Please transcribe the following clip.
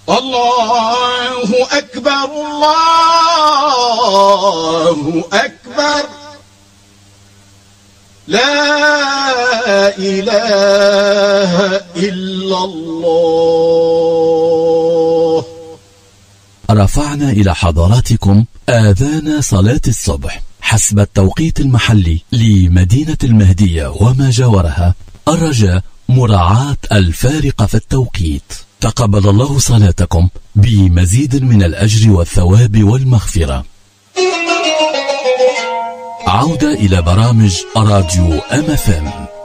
الله أكبر الله أكبر لا إله إلا الله. رفعنا إلى حضراتكم آذان صلاة الصبح حسب التوقيت المحلي لمدينة المهدية وما جاورها، الرجاء مراعاة الفارق في التوقيت. تقبل الله صلاتكم بمزيد من الأجر والثواب والمغفرة. عودة إلى برامج راديو MFM.